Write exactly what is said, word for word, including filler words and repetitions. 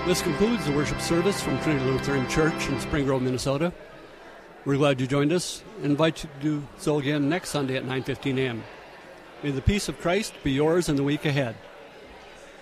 This concludes the worship service from Trinity Lutheran Church in Spring Grove, Minnesota. We're glad you joined us and invite you to do so again next Sunday at nine fifteen a.m. May the peace of Christ be yours in the week ahead.